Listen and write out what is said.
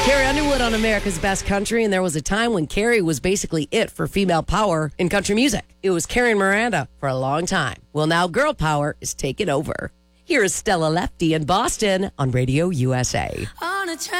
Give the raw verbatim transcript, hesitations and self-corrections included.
Carrie Underwood on America's Best Country, and there was a time when Carrie was basically it for female power in country music. It was Carrie and Miranda for a long time. Well, now girl power is taking over. Here is Stella Lefty in Boston on Radio U S A. On a train.